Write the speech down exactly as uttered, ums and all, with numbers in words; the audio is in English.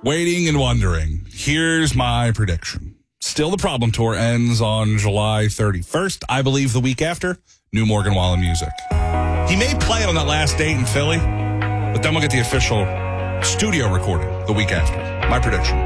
Waiting and wondering. Here's my prediction. Still the Problem Tour ends on July thirty-first. I believe the week after, new Morgan Wallen music. He may play on that last date in Philly, but then we'll get the official studio recording the week after. My prediction.